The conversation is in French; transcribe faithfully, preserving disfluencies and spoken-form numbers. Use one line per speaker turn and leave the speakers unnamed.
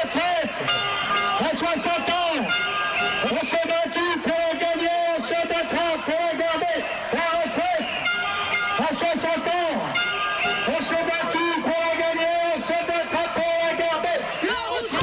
retraite à soixante ans. On s'est battu pour la gagner, on se battra pour la garder. La retraite à soixante ans. On s'est battu pour la